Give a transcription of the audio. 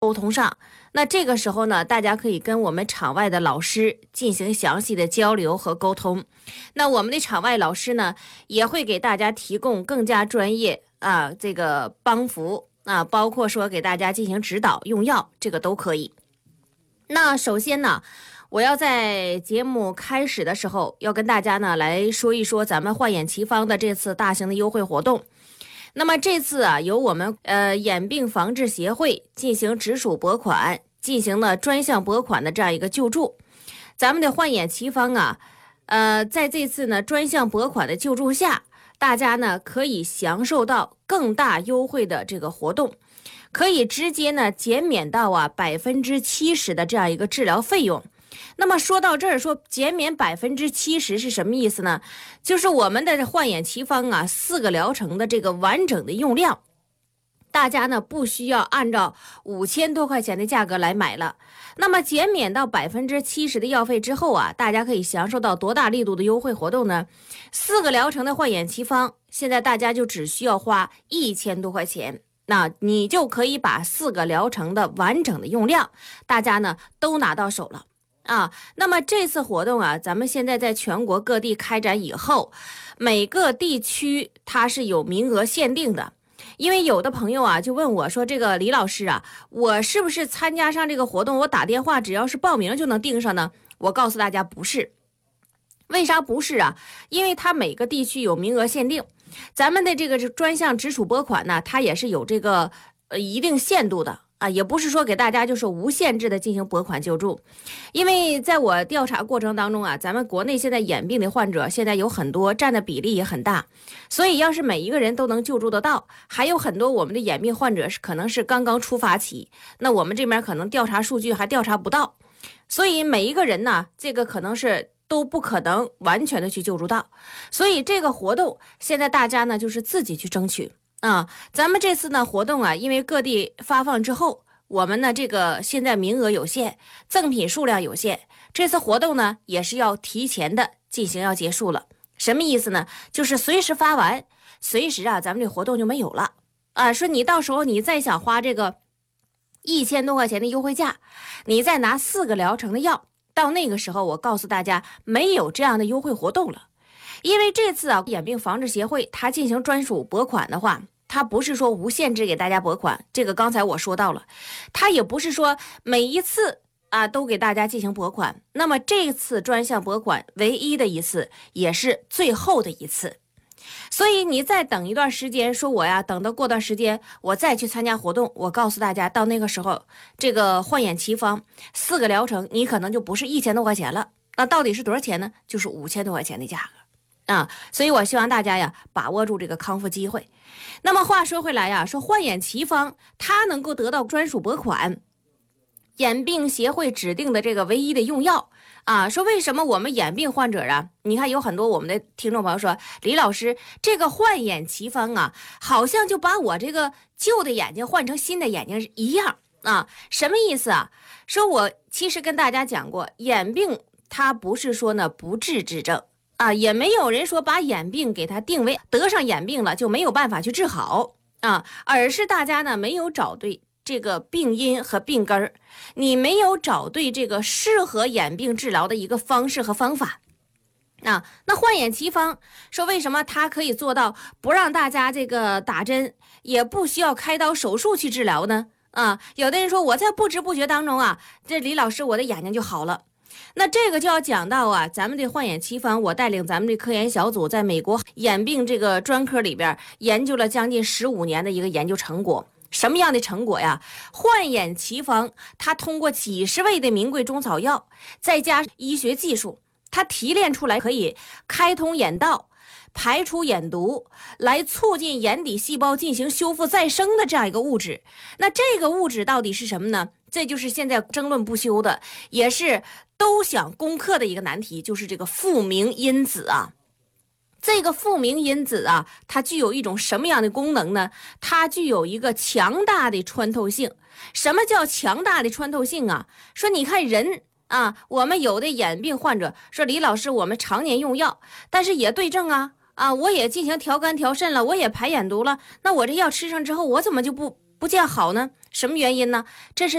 沟通上。那这个时候呢，大家可以跟我们场外的老师进行详细的交流和沟通。那我们的场外老师呢，也会给大家提供更加专业这个帮扶包括说给大家进行指导、用药，这个都可以。那首先呢，我要在节目开始的时候，要跟大家呢来说一说咱们焕眼奇方的这次大型的优惠活动。那么这次由我们眼病防治协会进行直属拨款，进行了专项拨款的这样一个救助。咱们的焕眼奇方在这次呢专项拨款的救助下，大家呢可以享受到更大优惠的这个活动，可以直接呢减免到70%的这样一个治疗费用。那么说到这儿，说减免70%是什么意思呢？就是我们的焕眼奇方4个疗程的这个完整的用量，大家呢不需要按照5000多块钱的价格来买了。那么减免到70%的药费之后大家可以享受到多大力度的优惠活动呢？4个疗程的焕眼奇方，现在大家就只需要花1000多块钱，那你就可以把4个疗程的完整的用量，大家呢都拿到手了。那么这次活动咱们现在在全国各地开展以后，每个地区它是有名额限定的。因为有的朋友就问我说，这个李老师我是不是参加上这个活动，我打电话只要是报名就能订上呢？我告诉大家不是。为啥不是因为它每个地区有名额限定，咱们的这个专项直属拨款呢，它也是有这个一定限度的也不是说给大家就是无限制的进行拨款救助。因为在我调查过程当中咱们国内现在眼病的患者现在有很多，占的比例也很大，所以要是每一个人都能救助得到，还有很多我们的眼病患者可能是刚刚出发期，那我们这边可能调查数据还调查不到，所以每一个人呢，这个可能是都不可能完全的去救助到，所以这个活动现在大家呢就是自己去争取咱们这次呢活动因为各地发放之后，我们呢这个现在名额有限，赠品数量有限，这次活动呢也是要提前的进行要结束了。什么意思呢？就是随时发完，随时咱们这活动就没有了说你到时候你再想花这个1000多块钱的优惠价，你再拿4个疗程的药，到那个时候我告诉大家没有这样的优惠活动了。因为这次眼病防治协会它进行专属拨款的话，它不是说无限制给大家拨款，这个刚才我说到了，它也不是说每一次都给大家进行拨款。那么这次专项拨款唯一的一次，也是最后的一次，所以你再等一段时间，说我等到过段时间我再去参加活动，我告诉大家到那个时候这个焕眼奇方4个疗程你可能就不是1000多块钱了，那到底是多少钱呢？就是5000多块钱的价格所以我希望大家把握住这个康复机会。那么话说回来说焕眼奇方它能够得到专属拨款，眼病协会指定的这个唯一的用药说为什么我们眼病患者你看有很多我们的听众朋友说，李老师这个焕眼奇方好像就把我这个旧的眼睛换成新的眼睛一样什么意思说我其实跟大家讲过，眼病它不是说呢不治之症也没有人说把眼病给它定为得上眼病了就没有办法去治好而是大家呢没有找对这个病因和病根儿，你没有找对这个适合眼病治疗的一个方式和方法那焕眼奇方说为什么它可以做到不让大家这个打针，也不需要开刀手术去治疗呢有的人说我在不知不觉当中这李老师我的眼睛就好了。那这个就要讲到咱们的焕眼奇方，我带领咱们的科研小组在美国眼病这个专科里边研究了将近15年的一个研究成果。什么样的成果呀？焕眼奇方它通过几十味的名贵中草药，再加医学技术，它提炼出来可以开通眼道，排除眼毒，来促进眼底细胞进行修复再生的这样一个物质。那这个物质到底是什么呢？这就是现在争论不休的，也是都想攻克的一个难题，就是这个复明因子这个复明因子它具有一种什么样的功能呢？它具有一个强大的穿透性。什么叫强大的穿透性说你看人我们有的眼病患者说，李老师我们常年用药，但是也对症我也进行调肝调肾了，我也排眼毒了，那我这药吃上之后我怎么就不见好呢？什么原因呢？这是